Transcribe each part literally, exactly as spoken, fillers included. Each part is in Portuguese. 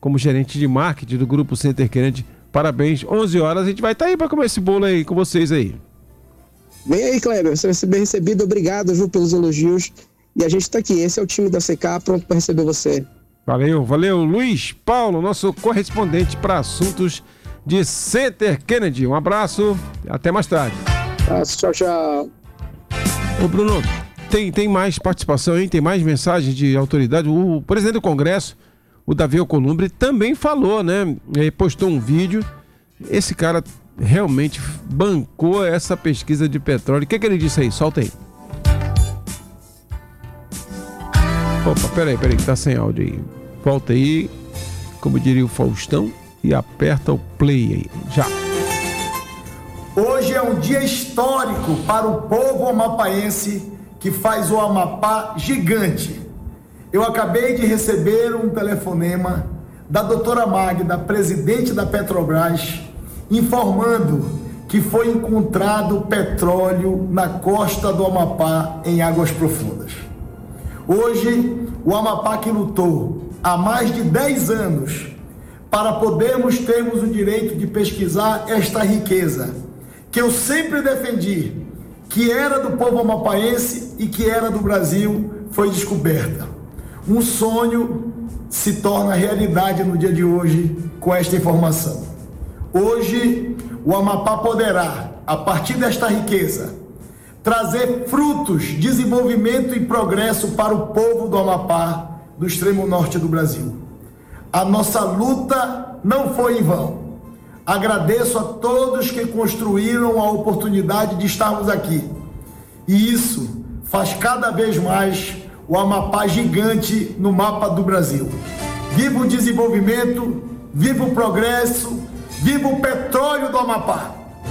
como gerente de marketing do Grupo Center Kennedy. Parabéns, onze horas, a gente vai estar aí para comer esse bolo aí com vocês aí. Vem aí, Kleber, você vai ser bem recebido, obrigado, viu, pelos elogios. E a gente está aqui, esse é o time da C K, pronto para receber você. Valeu, valeu. Luiz Paulo, nosso correspondente para assuntos de Center Kennedy. Um abraço, até mais tarde. Tchau, tchau. Ô Bruno, tem, tem mais participação, hein? Tem mais mensagens de autoridade. O presidente do Congresso, o Davi Alcolumbre, também falou, né? Ele postou um vídeo. Esse cara realmente bancou essa pesquisa de petróleo. O que, que ele disse aí? Solta aí. Opa, peraí, peraí, que tá sem áudio aí. Volta aí, como diria o Faustão, e aperta o play aí. Já. Hoje é um dia histórico para o povo amapaense que faz o Amapá gigante. Eu acabei de receber um telefonema da doutora Magda, presidente da Petrobras, informando que foi encontrado petróleo na costa do Amapá em águas profundas. Hoje, o Amapá que lutou há mais de dez anos para podermos termos o direito de pesquisar esta riqueza, que eu sempre defendi, que era do povo amapaense e que era do Brasil, foi descoberta. Um sonho se torna realidade no dia de hoje com esta informação. Hoje, o Amapá poderá, a partir desta riqueza, trazer frutos, desenvolvimento e progresso para o povo do Amapá, do extremo norte do Brasil. A nossa luta não foi em vão. Agradeço a todos que construíram a oportunidade de estarmos aqui. E isso faz cada vez mais o Amapá gigante no mapa do Brasil. Viva o desenvolvimento, viva o progresso, viva o petróleo do Amapá.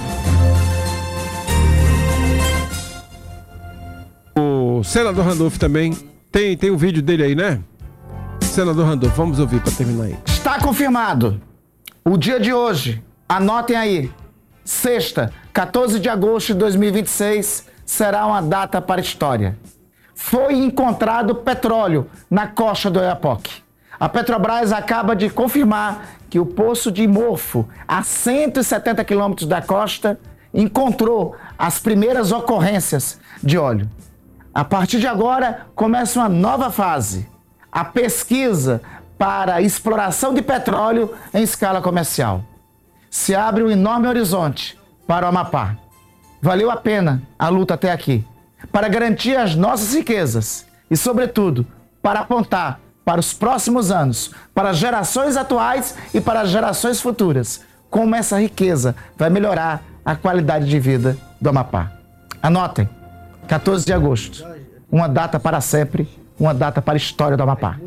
O senador Randolfo também, tem, tem o vídeo dele aí, né? Senador Randolfo, vamos ouvir para terminar aí. Está confirmado. O dia de hoje, anotem aí, sexta, quatorze de agosto de dois mil e vinte e seis, será uma data para a história. Foi encontrado petróleo na costa do Oiapoque. A Petrobras acaba de confirmar que o poço de Morfo, a cento e setenta quilômetros da costa, encontrou as primeiras ocorrências de óleo. A partir de agora, começa uma nova fase, a pesquisa para a exploração de petróleo em escala comercial. Se abre um enorme horizonte para o Amapá. Valeu a pena a luta até aqui, para garantir as nossas riquezas e, sobretudo, para apontar para os próximos anos, para as gerações atuais e para as gerações futuras, como essa riqueza vai melhorar a qualidade de vida do Amapá. Anotem, quatorze de agosto, uma data para sempre, uma data para a história do Amapá.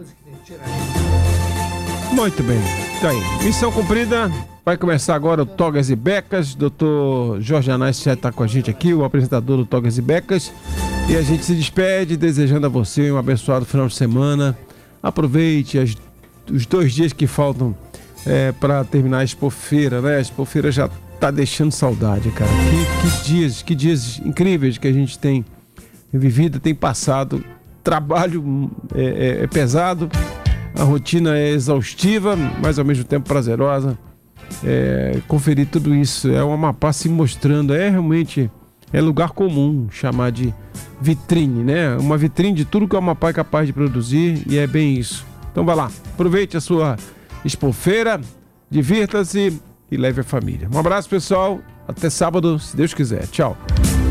Muito bem, tá aí. Missão cumprida. Vai começar agora o Togas e Becas. doutor Jorge Anais já está com a gente aqui, o apresentador do Togas e Becas. E a gente se despede desejando a você um abençoado final de semana. Aproveite as, os dois dias que faltam é, para terminar a Expofeira, né? A Expofeira já tá deixando saudade, cara. Que, que dias, que dias incríveis que a gente tem vivido, tem passado. Trabalho é, é, é pesado, a rotina é exaustiva, mas ao mesmo tempo prazerosa. É, conferir tudo isso, é o Amapá se mostrando, é realmente é lugar comum chamar de vitrine, né? Uma vitrine de tudo que o Amapá é capaz de produzir, e é bem isso. Então vai lá, aproveite a sua Expofeira, divirta-se e leve a família. Um abraço, pessoal, até sábado, se Deus quiser. Tchau.